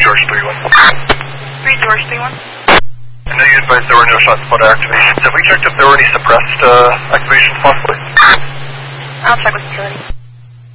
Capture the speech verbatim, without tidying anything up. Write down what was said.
George three one. three George three one. I know you advised there were no shot spotter activations. Have we checked if there were any suppressed uh, activations possibly? I'll check with security.